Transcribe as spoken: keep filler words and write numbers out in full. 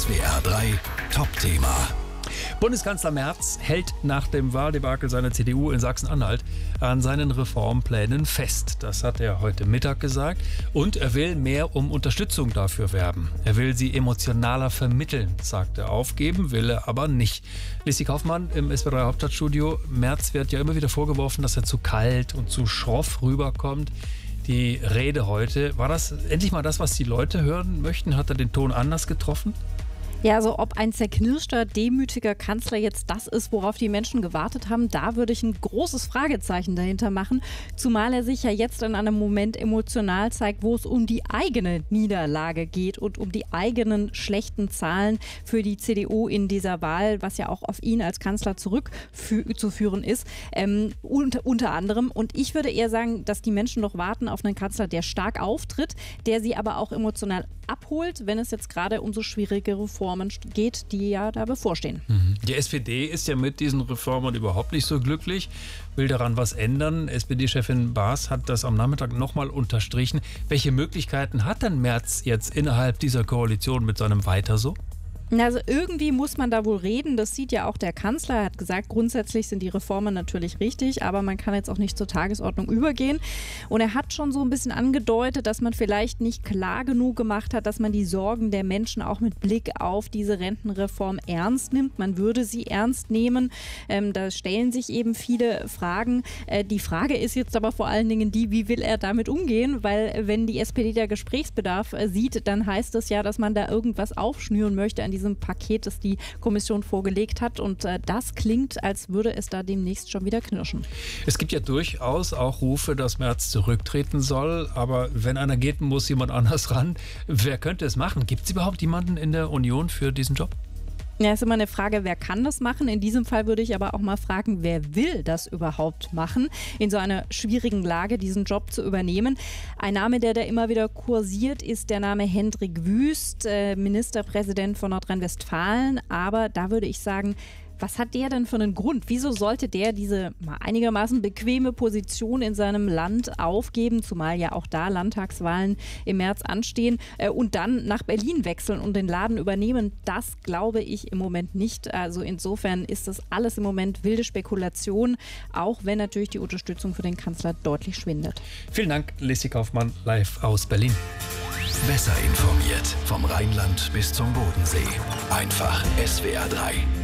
S W R drei Top-Thema. Bundeskanzler Merz hält nach dem Wahldebakel seiner C D U in Sachsen-Anhalt an seinen Reformplänen fest. Das hat er heute Mittag gesagt. Und er will mehr um Unterstützung dafür werben. Er will sie emotionaler vermitteln, sagt er. Aufgeben will er aber nicht. Lissi Kaufmann im S W R drei Hauptstadtstudio. Merz wird ja immer wieder vorgeworfen, dass er zu kalt und zu schroff rüberkommt. Die Rede heute, war das endlich mal das, was die Leute hören möchten? Hat er den Ton anders getroffen? Ja, also ob ein zerknirschter, demütiger Kanzler jetzt das ist, worauf die Menschen gewartet haben, da würde ich ein großes Fragezeichen dahinter machen. Zumal er sich ja jetzt in einem Moment emotional zeigt, wo es um die eigene Niederlage geht und um die eigenen schlechten Zahlen für die C D U in dieser Wahl, was ja auch auf ihn als Kanzler zurückzuführen ist, ähm, unter, unter anderem. Und ich würde eher sagen, dass die Menschen doch warten auf einen Kanzler, der stark auftritt, der sie aber auch emotional abholt, wenn es jetzt gerade um so schwierige Reformen geht, die ja da bevorstehen. Die S P D ist ja mit diesen Reformen überhaupt nicht so glücklich, will daran was ändern. S P D-Chefin Baas hat das am Nachmittag nochmal unterstrichen. Welche Möglichkeiten hat denn Merz jetzt innerhalb dieser Koalition mit seinem Weiter so? Also irgendwie muss man da wohl reden, das sieht ja auch der Kanzler, er hat gesagt, grundsätzlich sind die Reformen natürlich richtig, aber man kann jetzt auch nicht zur Tagesordnung übergehen. Und er hat schon so ein bisschen angedeutet, dass man vielleicht nicht klar genug gemacht hat, dass man die Sorgen der Menschen auch mit Blick auf diese Rentenreform ernst nimmt. Man würde sie ernst nehmen. Ähm, da stellen sich eben viele Fragen. Äh, die Frage ist jetzt aber vor allen Dingen die, wie will er damit umgehen? Weil wenn die S P D da Gesprächsbedarf äh, sieht, dann heißt das ja, dass man da irgendwas aufschnüren möchte an diesem Paket, das die Kommission vorgelegt hat. Und äh, das klingt, als würde es da demnächst schon wieder knirschen. Es gibt ja durchaus auch Rufe, dass Merz zurücktreten soll. Aber wenn einer geht, muss jemand anders ran. Wer könnte es machen? Gibt es überhaupt jemanden in der Union für diesen Job? Ja, ist immer eine Frage, wer kann das machen? In diesem Fall würde ich aber auch mal fragen, wer will das überhaupt machen, in so einer schwierigen Lage diesen Job zu übernehmen? Ein Name, der da immer wieder kursiert, ist der Name Hendrik Wüst, äh, Ministerpräsident von Nordrhein-Westfalen. Aber da würde ich sagen, was hat der denn für einen Grund? Wieso sollte der diese mal einigermaßen bequeme Position in seinem Land aufgeben, zumal ja auch da Landtagswahlen im März anstehen, äh, und dann nach Berlin wechseln und den Laden übernehmen? Das glaube ich im Moment nicht. Also insofern ist das alles im Moment wilde Spekulation, auch wenn natürlich die Unterstützung für den Kanzler deutlich schwindet. Vielen Dank, Lissi Kaufmann, live aus Berlin. Besser informiert vom Rheinland bis zum Bodensee. Einfach S W R drei.